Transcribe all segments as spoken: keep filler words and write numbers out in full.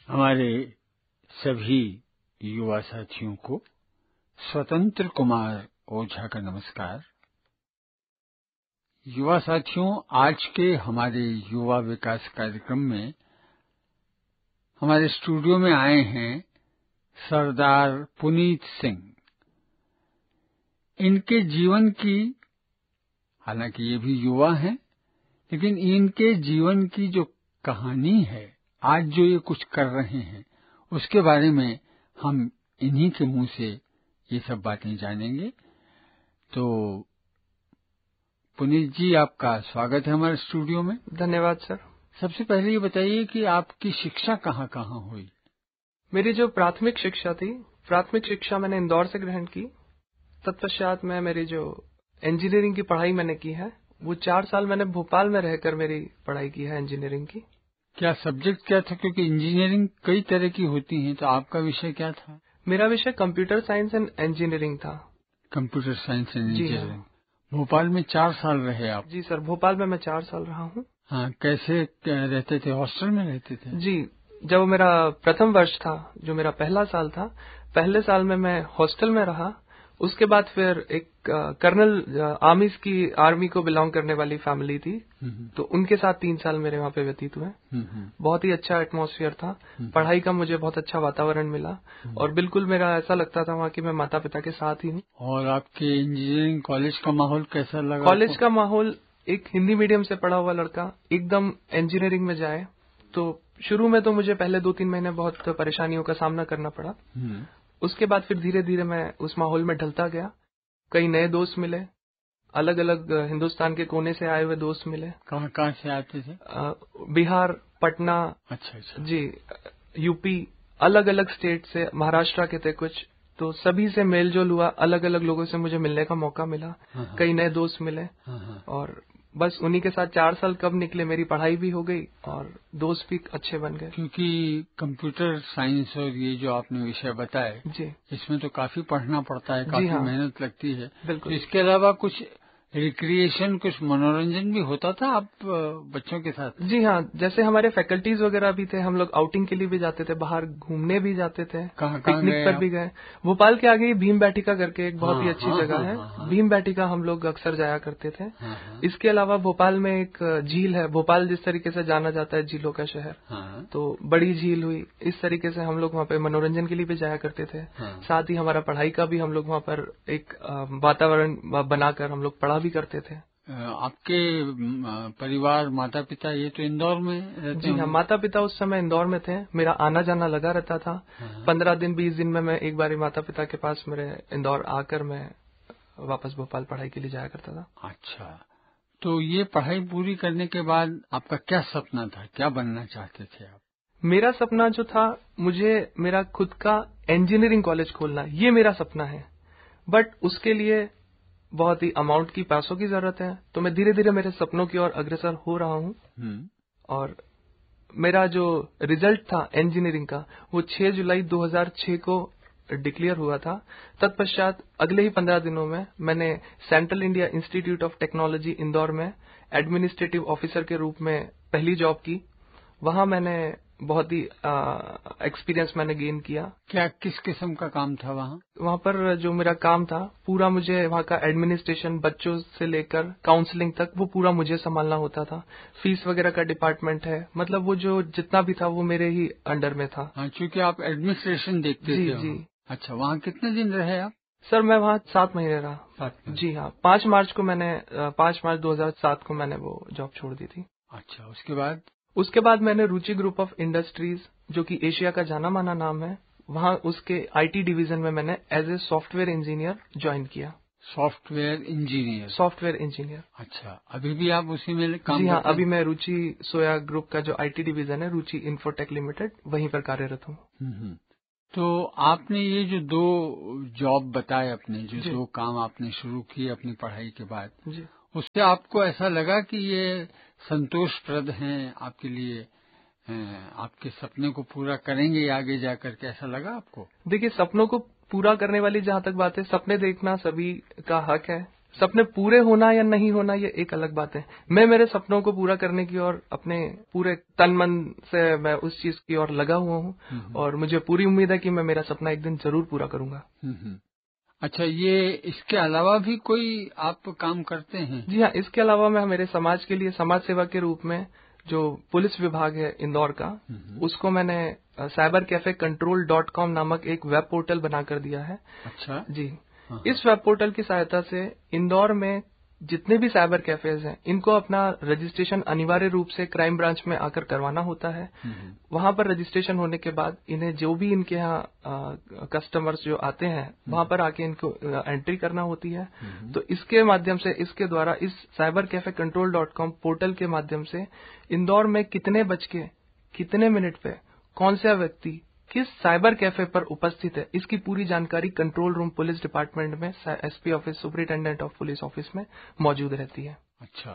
हमारे सभी युवा साथियों को स्वतंत्र कुमार ओझा का नमस्कार। युवा साथियों, आज के हमारे युवा विकास कार्यक्रम में हमारे स्टूडियो में आए हैं सरदार पुनीत सिंह। इनके जीवन की, हालांकि ये भी युवा हैं, लेकिन इनके जीवन की जो कहानी है, आज जो ये कुछ कर रहे हैं, उसके बारे में हम इन्हीं के मुंह से ये सब बातें जानेंगे। तो पुनीत जी, आपका स्वागत है हमारे स्टूडियो में। धन्यवाद सर। सबसे पहले ये बताइए कि आपकी शिक्षा कहाँ कहाँ हुई? मेरी जो प्राथमिक शिक्षा थी, प्राथमिक शिक्षा मैंने इंदौर से ग्रहण की। तत्पश्चात में मेरी जो इंजीनियरिंग की पढ़ाई मैंने की है, वो चार साल मैंने भोपाल में रहकर मेरी पढ़ाई की है इंजीनियरिंग की। क्या सब्जेक्ट क्या था? क्योंकि इंजीनियरिंग कई तरह की होती है, तो आपका विषय क्या था? मेरा विषय कंप्यूटर साइंस एंड इंजीनियरिंग था। Computer science and ji engineering. हाँ। भोपाल में चार साल रहे आप? जी सर, भोपाल में मैं चार साल रहा हूँ। हाँ, कैसे रहते थे? हॉस्टल में रहते थे? जी, जब मेरा प्रथम वर्ष था, जो मेरा पहला साल था, पहले साल में मैं हॉस्टल में रहा। उसके बाद फिर एक कर्नल आर्मी की आर्मी को बिलोंग करने वाली फैमिली थी, तो उनके साथ तीन साल मेरे वहाँ पे व्यतीत हुए। बहुत ही अच्छा एटमॉस्फेयर था, पढ़ाई का मुझे बहुत अच्छा वातावरण मिला और बिल्कुल मेरा ऐसा लगता था वहाँ कि मैं माता पिता के साथ ही हूँ। और आपके इंजीनियरिंग कॉलेज का माहौल कैसा लगा? कॉलेज का माहौल, एक हिंदी मीडियम से पढ़ा हुआ लड़का एकदम इंजीनियरिंग में जाए, तो शुरू में तो मुझे पहले दो तीन महीने बहुत परेशानियों का सामना करना पड़ा। उसके बाद फिर धीरे धीरे मैं उस माहौल में ढलता गया। कई नए दोस्त मिले, अलग अलग हिंदुस्तान के कोने से आए हुए दोस्त मिले। कहाँ कहाँ से आते थे? आ, बिहार, पटना, अच्छा अच्छा जी, यूपी, अलग अलग स्टेट से, महाराष्ट्र के थे कुछ। तो सभी से मेल जोल हुआ, अलग अलग लोगों से मुझे मिलने का मौका मिला। कई नए दोस्त मिले और बस उन्हीं के साथ चार साल कब निकले, मेरी पढ़ाई भी हो गई और दोस्त भी अच्छे बन गए। क्योंकि कंप्यूटर साइंस और ये जो आपने विषय बताए, जी, इसमें तो काफी पढ़ना पड़ता है, काफी हाँ, मेहनत लगती है। बिल्कुल। तो इसके अलावा कुछ रिक्रिएशन, कुछ मनोरंजन भी होता था आप बच्चों के साथ? जी हाँ, जैसे हमारे फैकल्टीज वगैरह भी थे, हम लोग आउटिंग के लिए भी जाते थे, बाहर घूमने भी जाते थे। कहाँ पिकनिक पर भी गए। भोपाल के आगे भीम बैठिका करके एक बहुत हाँ, ही अच्छी हाँ, जगह हाँ, है, हाँ, हाँ, भीम बैठिका हम लोग अक्सर जाया करते थे। हाँ, हाँ, इसके अलावा भोपाल में एक झील है, भोपाल जिस तरीके से जाना जाता है झीलों का शहर, हाँ, तो बड़ी झील हुई, इस तरीके से हम लोग वहाँ पे मनोरंजन के लिए भी जाया करते थे। हाँ, साथ ही हमारा पढ़ाई का भी हम लोग वहाँ पर एक वातावरण बनाकर हम लोग पढ़ा भी करते थे। आपके परिवार, माता पिता, ये तो इंदौर में रहते? जी हाँ, माता पिता उस समय इंदौर में थे। मेरा आना जाना लगा रहता था। पंद्रह दिन बीस दिन में मैं एक बार माता पिता के पास मेरे इंदौर आकर मैं वापस भोपाल पढ़ाई के लिए जाया करता था। अच्छा, तो ये पढ़ाई पूरी करने के बाद आपका क्या सपना था? क्या बनना चाहते थे आप? मेरा सपना जो था, मुझे मेरा खुद का इंजीनियरिंग कॉलेज खोलना, ये मेरा सपना है। बट उसके लिए बहुत ही अमाउंट की, पैसों की जरूरत है। तो मैं धीरे धीरे मेरे सपनों की ओर अग्रसर हो रहा हूँ। और मेरा जो रिजल्ट था इंजीनियरिंग का, वो छह जुलाई दो हज़ार छह को डिक्लेयर हुआ था। तत्पश्चात अगले ही पंद्रह दिनों में मैंने central India institute of technology Indore में एडमिनिस्ट्रेटिव ऑफिसर के रूप में पहली जॉब की। वहां मैंने बहुत ही एक्सपीरियंस मैंने गेन किया। क्या, किस किस्म का काम था वहाँ? वहाँ पर जो मेरा काम था, पूरा मुझे वहाँ का एडमिनिस्ट्रेशन, बच्चों से लेकर काउंसलिंग तक, वो पूरा मुझे संभालना होता था। फीस वगैरह का डिपार्टमेंट है, मतलब वो जो जितना भी था वो मेरे ही अंडर में था। हाँ, क्योंकि आप एडमिनिस्ट्रेशन देखते जी, थे। जी। अच्छा, वहाँ कितने दिन रहे आप? सर मैं वहाँ सात महीने रहा। सात महीने? जी हाँ, पांच मार्च को मैंने पांच मार्च दो हजार सात को मैंने वो जॉब छोड़ दी थी। अच्छा, उसके बाद? उसके बाद मैंने रुचि ग्रुप ऑफ इंडस्ट्रीज, जो कि एशिया का जाना माना नाम है, वहाँ उसके आईटी डिवीजन में मैंने as a software engineer join किया। Software engineer? Software engineer. अच्छा, अभी भी आप उसी में काम? जी हाँ, अभी मैं रुचि सोया ग्रुप का जो आईटी डिवीजन है, रुचि इन्फोटेक लिमिटेड, वहीं पर कार्यरत हूँ। तो आपने ये जो दो जॉब बताए अपने, जो दो काम आपने शुरू किए अपनी पढ़ाई के बाद, जी, उससे आपको ऐसा लगा कि ये संतोषप्रद हैं आपके लिए, आपके सपने को पूरा करेंगे आगे जाकर के, ऐसा लगा आपको? देखिए, सपनों को पूरा करने वाली जहाँ तक बात है, सपने देखना सभी का हक है, सपने पूरे होना या नहीं होना ये एक अलग बात है। मैं मेरे सपनों को पूरा करने की और अपने पूरे तन मन से मैं उस चीज की ओर लगा हुआ हूँ और मुझे पूरी उम्मीद है कि मैं मेरा सपना एक दिन जरूर पूरा करूंगा। अच्छा, ये इसके अलावा भी कोई आप काम करते हैं? जी हाँ, इसके अलावा मैं मेरे समाज के लिए समाज सेवा के रूप में जो पुलिस विभाग है इंदौर का, उसको मैंने cyber cafe control dot com नामक एक वेब पोर्टल बनाकर दिया है। अच्छा जी, इस वेब पोर्टल की सहायता से इंदौर में जितने भी साइबर कैफेज हैं, इनको अपना रजिस्ट्रेशन अनिवार्य रूप से क्राइम ब्रांच में आकर करवाना होता है। वहां पर रजिस्ट्रेशन होने के बाद इन्हें जो भी इनके यहाँ कस्टमर्स जो आते हैं वहां पर आके इनको एंट्री करना होती है। तो इसके माध्यम से, इसके द्वारा, इस cyber cafe control dot com portal के माध्यम से इंदौर में कितने बज के कितने मिनट पे कौन सा व्यक्ति किस साइबर कैफे पर उपस्थित है, इसकी पूरी जानकारी कंट्रोल रूम पुलिस डिपार्टमेंट में SP office, superintendent of police office में मौजूद रहती है। अच्छा,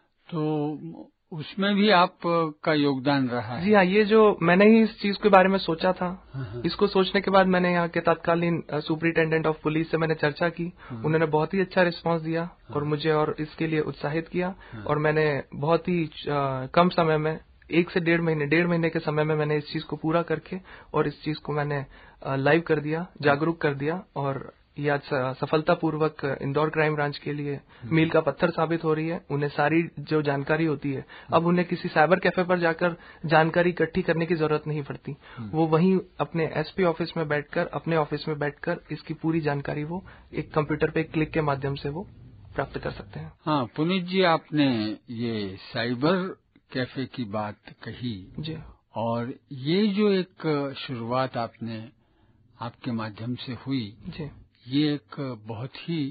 तो उसमें भी आपका योगदान रहा है? जी हाँ, ये जो मैंने ही इस चीज के बारे में सोचा था, इसको सोचने के बाद मैंने यहाँ के तत्कालीन सुपरिटेंडेंट ऑफ पुलिस से मैंने चर्चा की। उन्होंने बहुत ही अच्छा रिस्पांस दिया और मुझे और इसके लिए उत्साहित किया और मैंने बहुत ही कम समय में, एक से डेढ़ महीने डेढ़ महीने के समय में मैंने इस चीज को पूरा करके और इस चीज को मैंने लाइव कर दिया, जागरूक कर दिया और ये आज सफलतापूर्वक इंदौर क्राइम ब्रांच के लिए मील का पत्थर साबित हो रही है। उन्हें सारी जो जानकारी होती है, अब उन्हें किसी साइबर कैफे पर जाकर जानकारी इकट्ठी करने की जरूरत नहीं पड़ती। वो वहीं अपने एसपी ऑफिस में बैठकर, अपने ऑफिस में बैठकर इसकी पूरी जानकारी वो एक कंप्यूटर पे क्लिक के माध्यम से वो प्राप्त कर सकते हैं। हाँ पुनीत जी, आपने ये साइबर कैफे की बात कही जी, और ये जो एक शुरुआत आपने आपके माध्यम से हुई जी, ये एक बहुत ही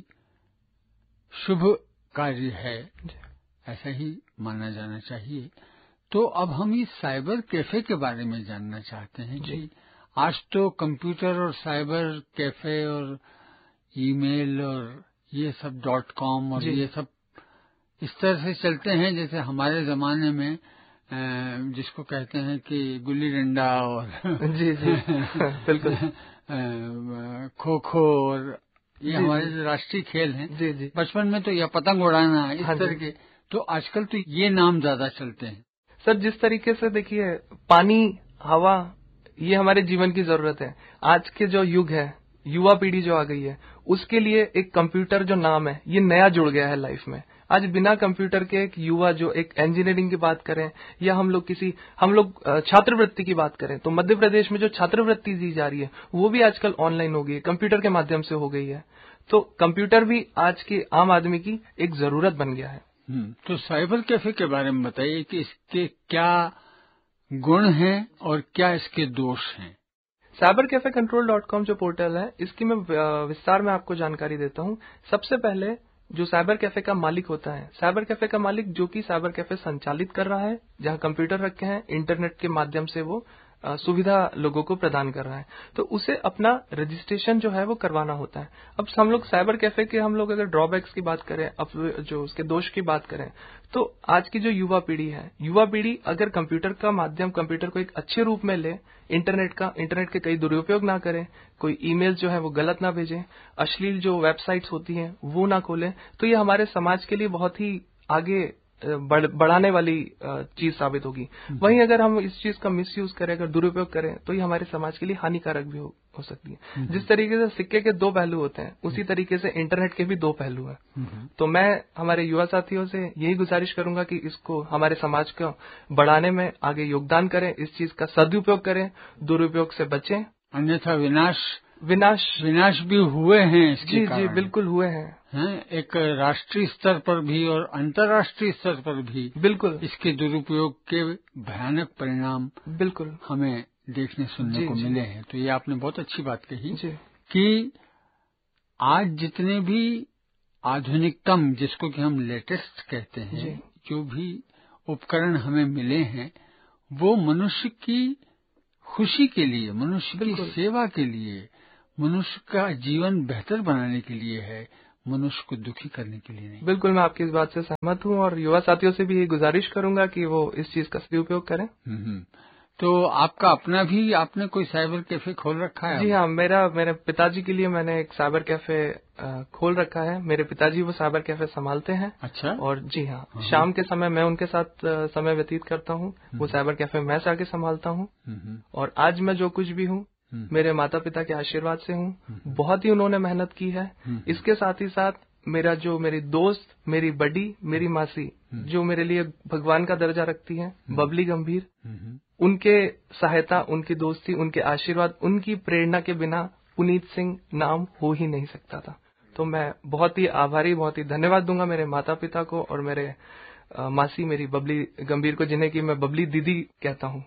शुभ कार्य है, ऐसा ही माना जाना चाहिए। तो अब हम इस साइबर कैफे के बारे में जानना चाहते हैं कि आज तो कंप्यूटर और साइबर कैफे और ईमेल और ये सब डॉट कॉम और ये सब इस तरह से चलते हैं जैसे हमारे जमाने में जिसको कहते हैं कि गुल्ली डंडा और जी जी बिल्कुल खो खो और ये हमारे जो राष्ट्रीय खेल हैं। जी जी बचपन में तो या पतंग उड़ाना, इस तरह के, तो आजकल तो ये नाम ज्यादा चलते हैं। सर, जिस तरीके से देखिए पानी, हवा, ये हमारे जीवन की जरूरत है। आज के जो युग है, युवा पीढ़ी जो आ गई है, उसके लिए एक कंप्यूटर जो नाम है ये नया जुड़ गया है लाइफ में। आज बिना कंप्यूटर के एक युवा जो एक इंजीनियरिंग की बात करें या हम लोग किसी हम लोग छात्रवृत्ति की बात करें तो मध्य प्रदेश में जो छात्रवृत्ति दी जा रही है वो भी आजकल ऑनलाइन हो गई है, कंप्यूटर के माध्यम से हो गई है। तो कंप्यूटर भी आज के आम आदमी की एक जरूरत बन गया है। तो साइबर कैफे के बारे में बताइए कि इसके क्या गुण हैं और क्या इसके दोष हैं। Cyber cafe control dot com जो पोर्टल है, इसकी मैं विस्तार में आपको जानकारी देता हूँ। सबसे पहले जो साइबर कैफे का मालिक होता है, साइबर कैफे का मालिक जो कि साइबर कैफे संचालित कर रहा है, जहाँ कंप्यूटर रखे हैं, इंटरनेट के माध्यम से वो सुविधा लोगों को प्रदान कर रहा है, तो उसे अपना रजिस्ट्रेशन जो है वो करवाना होता है। अब हम लोग साइबर कैफे के हम लोग अगर ड्रॉबैक्स की बात करें, अब जो उसके दोष की बात करें, तो आज की जो युवा पीढ़ी है, युवा पीढ़ी अगर कंप्यूटर का माध्यम, कंप्यूटर को एक अच्छे रूप में ले, इंटरनेट का इंटरनेट के कई दुरुपयोग ना करें, कोई ईमेल जो है वो गलत ना भेजें, अश्लील जो वेबसाइट्स होती हैं वो ना खोलें, तो ये हमारे समाज के लिए बहुत ही आगे बढ़, बढ़ाने वाली चीज साबित होगी। वहीं अगर हम इस चीज का मिसयूज करें, अगर दुरुपयोग करें, तो ये हमारे समाज के लिए हानिकारक भी हो, हो सकती है। जिस तरीके से सिक्के के दो पहलू होते हैं, उसी तरीके से इंटरनेट के भी दो पहलू हैं। तो मैं हमारे युवा साथियों से यही गुजारिश करूंगा कि इसको हमारे समाज को बढ़ाने में आगे योगदान करें, इस चीज का सदुपयोग करें, दुरुपयोग से बचें, अन्यथा विनाश विनाश विनाश भी हुए हैं इसके जी जी बिल्कुल हुए हैं हैं, एक राष्ट्रीय स्तर पर भी और अंतर्राष्ट्रीय स्तर पर भी बिल्कुल इसके दुरुपयोग के भयानक परिणाम बिल्कुल हमें देखने सुनने को मिले हैं। तो ये आपने बहुत अच्छी बात कही जी। कि आज जितने भी आधुनिकतम, जिसको कि हम लेटेस्ट कहते हैं, जो भी उपकरण हमें मिले हैं वो मनुष्य की खुशी के लिए, मनुष्य की सेवा के लिए, मनुष्य का जीवन बेहतर बनाने के लिए है, मनुष्य को दुखी करने के लिए नहीं। बिल्कुल, मैं आपकी इस बात से सहमत हूँ और युवा साथियों से भी ये गुजारिश करूंगा कि वो इस चीज का सदुपयोग करें। तो आपका अपना भी आपने कोई साइबर कैफे खोल रखा है? जी हाँ, मेरा मेरे पिताजी के लिए मैंने एक साइबर कैफे खोल रखा है। मेरे पिताजी वो साइबर कैफे संभालते हैं। अच्छा। और जी हाँ, शाम के समय मैं उनके साथ समय व्यतीत करता हूँ। वो साइबर कैफे मैं से आके संभालता हूँ। और आज मैं जो कुछ भी हूँ मेरे माता पिता के आशीर्वाद से हूँ। बहुत ही उन्होंने मेहनत की है। इसके साथ ही साथ मेरा जो मेरी दोस्त, मेरी बड़ी, मेरी मासी, जो मेरे लिए भगवान का दर्जा रखती है, बबली गंभीर, उनके सहायता, उनकी दोस्ती, उनके आशीर्वाद, उनकी प्रेरणा के बिना पुनीत सिंह नाम हो ही नहीं सकता था। तो मैं बहुत ही आभारी, बहुत ही धन्यवाद दूंगा मेरे माता पिता को और मेरे आ, मासी मेरी बबली गंभीर को, जिन्हें कि मैं बबली दीदी कहता हूँ।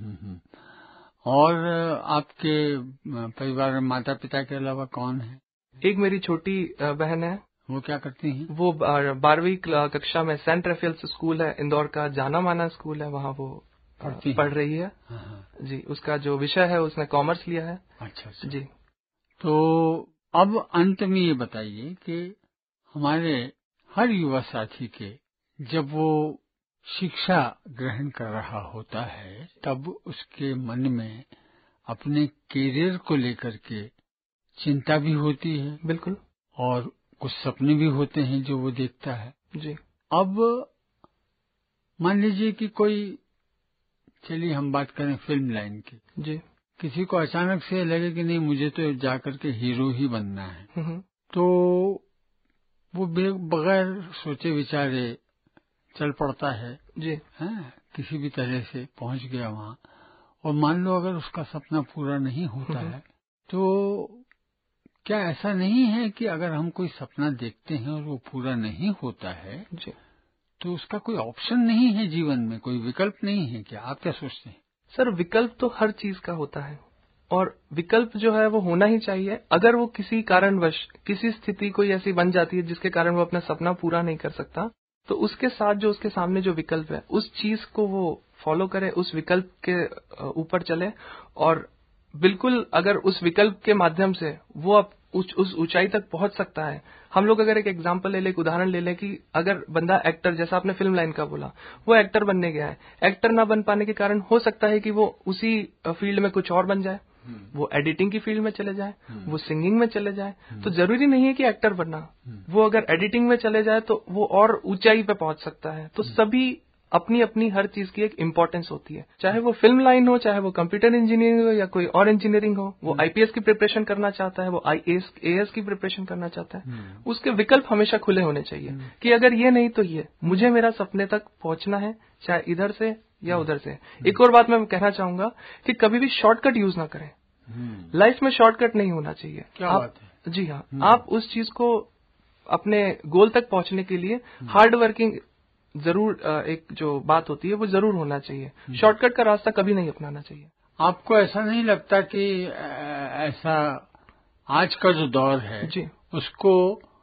और आपके परिवार में माता पिता के अलावा कौन है? एक मेरी छोटी बहन है। वो क्या करती हैं? वो बारहवीं कक्षा में सेंट रेफेल्स स्कूल है, इंदौर का जाना माना स्कूल है, वहाँ वो पढ़ रही है। जी, उसका जो विषय है उसने कॉमर्स लिया है। अच्छा, अच्छा जी। तो अब अंत में ये बताइए कि हमारे हर युवा साथी के जब वो शिक्षा ग्रहण कर रहा होता है तब उसके मन में अपने करियर को लेकर के चिंता भी होती है। बिल्कुल। और कुछ सपने भी होते हैं जो वो देखता है। जी। अब मान लीजिए कि कोई, चलिए हम बात करें फिल्म लाइन की। जी। किसी को अचानक से लगे कि नहीं मुझे तो जाकर के हीरो ही बनना है, तो वो बगैर सोचे विचारे चल पड़ता है। जी। है, किसी भी तरह से पहुंच गया वहां। और मान लो अगर उसका सपना पूरा नहीं होता है तो क्या ऐसा नहीं है कि अगर हम कोई सपना देखते हैं और वो पूरा नहीं होता है जी, तो उसका कोई ऑप्शन नहीं है जीवन में, कोई विकल्प नहीं है क्या? आप क्या सोचते हैं? सर, विकल्प तो हर चीज का होता है और विकल्प जो है वो होना ही चाहिए। अगर वो किसी कारणवश किसी स्थिति कोई ऐसी बन जाती है जिसके कारण वो अपना सपना पूरा नहीं कर सकता, तो उसके साथ जो उसके सामने जो विकल्प है उस चीज को वो फॉलो करे, उस विकल्प के ऊपर चले। और बिल्कुल अगर उस विकल्प के माध्यम से वो अब उस ऊंचाई तक पहुंच सकता है। हम लोग अगर एक एग्जांपल ले लें, एक उदाहरण ले लें कि अगर बंदा एक्टर, जैसा आपने फिल्म लाइन का बोला, वो एक्टर बनने गया है, एक्टर ना बन पाने के कारण हो सकता है कि वो उसी फील्ड में कुछ और बन जाए, वो एडिटिंग की फील्ड में चले जाए, वो सिंगिंग में चले जाए। तो जरूरी नहीं है कि एक्टर बनना, वो अगर एडिटिंग में चले जाए तो वो और ऊंचाई पे पहुंच सकता है। तो सभी अपनी अपनी हर चीज की एक इम्पोर्टेंस होती है, चाहे वो फिल्म लाइन हो, चाहे वो कंप्यूटर इंजीनियरिंग हो या कोई और इंजीनियरिंग हो। वो आईपीएस की प्रिपरेशन करना चाहता है, वो आईएएस एएस की प्रिपरेशन करना चाहता है, उसके विकल्प हमेशा खुले होने चाहिए कि अगर ये नहीं तो ये, मुझे मेरा सपने तक पहुंचना है, चाहे इधर से या उधर से। एक और बात मैं कहना चाहूंगा कि कभी भी शॉर्टकट यूज ना करें। लाइफ में शॉर्टकट नहीं होना चाहिए। क्या आप, बात है? जी हाँ, आप उस चीज को अपने गोल तक पहुंचने के लिए हार्ड वर्किंग जरूर, एक जो बात होती है वो जरूर होना चाहिए। शॉर्टकट का रास्ता कभी नहीं अपनाना चाहिए। आपको ऐसा नहीं लगता कि ऐसा आज का जो दौर है जी, उसको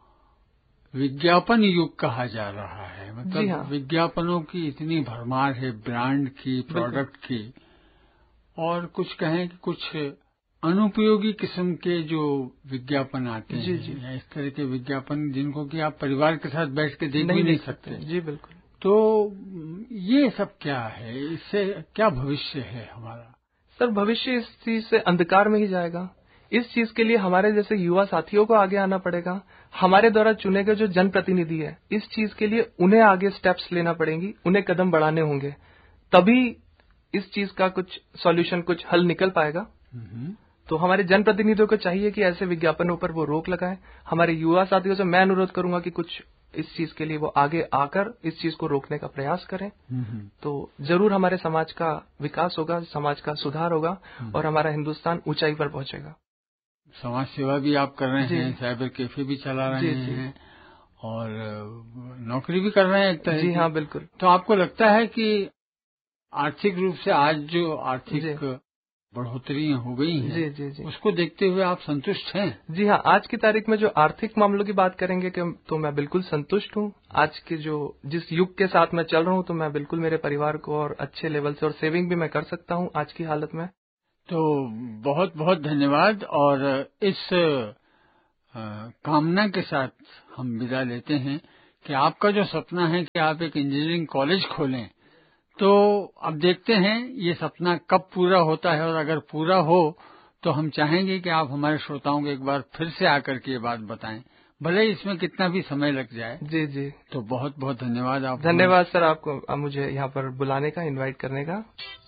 विज्ञापन युग कहा जा रहा है? मतलब हाँ, विज्ञापनों की इतनी भरमार है, ब्रांड की, प्रोडक्ट की, और कुछ कहें कि कुछ अनुपयोगी किस्म के जो विज्ञापन आते हैं, जी जी, इस तरह के विज्ञापन जिनको कि आप परिवार के साथ बैठ के देख भी नहीं सकते। जी बिल्कुल। तो ये सब क्या है? इससे क्या भविष्य है हमारा? सर, भविष्य इस चीज से अंधकार में ही जाएगा। इस चीज के लिए हमारे जैसे युवा साथियों को आगे आना पड़ेगा। हमारे द्वारा चुने गए जो जनप्रतिनिधि है, इस चीज के लिए उन्हें आगे स्टेप्स लेना पड़ेंगी, उन्हें कदम बढ़ाने होंगे, तभी इस चीज का कुछ सॉल्यूशन, कुछ हल निकल पाएगा। तो हमारे जनप्रतिनिधियों को चाहिए कि ऐसे विज्ञापनों पर वो रोक लगाएं। हमारे युवा साथियों से मैं अनुरोध करूंगा कि कुछ इस चीज के लिए वो आगे आकर इस चीज को रोकने का प्रयास करें। तो जरूर हमारे समाज का विकास होगा, समाज का सुधार होगा और हमारा हिंदुस्तान ऊंचाई पर पहुंचेगा। समाज सेवा भी आप कर रहे हैं, साइबर कैफे भी चला रहे जी, हैं जी। और नौकरी भी कर रहे हैं एक तरह जी हाँ बिल्कुल। तो आपको लगता है कि आर्थिक रूप से आज जो आर्थिक बढ़ोतरी हो गई है, जी, जी, जी, उसको देखते हुए आप संतुष्ट हैं? जी हाँ, आज की तारीख में जो आर्थिक मामलों की बात करेंगे कि तो मैं बिल्कुल संतुष्ट हूँ। आज के जो जिस युग के साथ मैं चल रहा हूँ, तो मैं बिल्कुल मेरे परिवार को और अच्छे लेवल से और सेविंग भी मैं कर सकता हूँ आज की हालत में। तो बहुत बहुत धन्यवाद। और इस आ, कामना के साथ हम विदा लेते हैं कि आपका जो सपना है कि आप एक इंजीनियरिंग कॉलेज खोलें, तो अब देखते हैं ये सपना कब पूरा होता है, और अगर पूरा हो तो हम चाहेंगे कि आप हमारे श्रोताओं को एक बार फिर से आकर के ये बात बताएं, भले इसमें कितना भी समय लग जाए। जी जी। तो बहुत बहुत धन्यवाद। आप धन्यवाद सर आपको मुझे यहाँ पर बुलाने का, इनवाइट करने का।